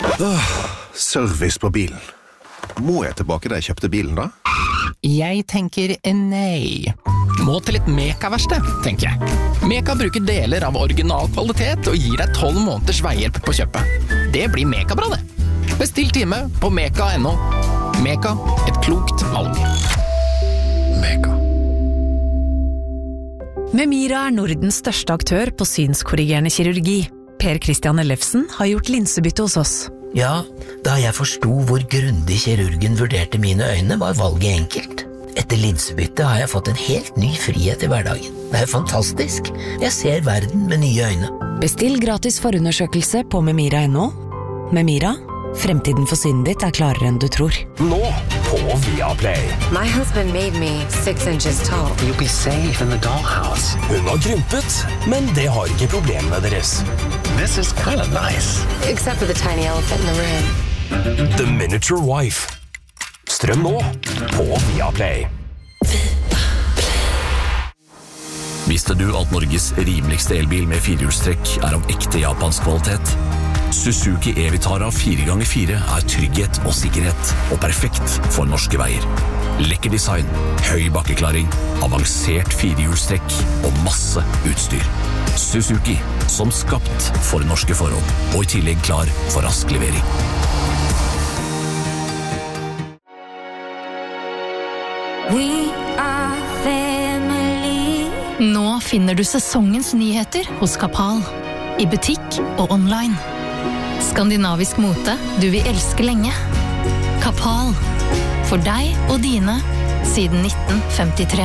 Service på bilen. Må jeg tilbake da jeg kjøpte bilen da? Jeg tenker nei. Må til et Meka-verksted, tenker jeg. Meka bruker deler av original kvalitet og gir deg 12 måneders veihjelp på kjøpet. Det blir Meka-bra det. Bestill time på meka.no. Meka, et klokt valg. Meka. Memira Nordens største aktør på synskorrigerende kirurgi. Per Christian Ellefsen har gjort linsebytte hos oss. Ja, da jeg forstod hvor grundig kirurgen vurderte mine øyne, var valget enkelt. Etter linsebytte har jeg fått en helt ny frihet i hverdagen. Det er fantastisk. Jeg ser verden med nye øyne. Bestill gratis forundersøkelse på memira.no. Memira, fremtiden for synet ditt er klarere enn du tror. Nå på Viaplay. My husband made me 6 inches tall. You'll be safe in the dollhouse. Hun har krympet, men det har ikke problemene deres. This is kind of nice. Except for the tiny elephant in the room. The Miniature Wife. Strøm nå på Viaplay. Visste du at Norges rimeligste elbil med 4-hjulstrekk er av ekte japansk kvalitet? Suzuki e-Vitara 4x4 er trygghet og sikkerhet, og perfekt for norske veier. Lekker design, høy bakkeklaring, avansert 4-hjulstrekk og masse utstyr. Suzuki, som skapt for norske forhold, og i tillegg klar for rask levering. We are family. Nå finner du sesongens nyheter hos Kapal. I butikk og online. Skandinavisk mote du vil elske lenge. Kapal. For deg og dine siden 1953.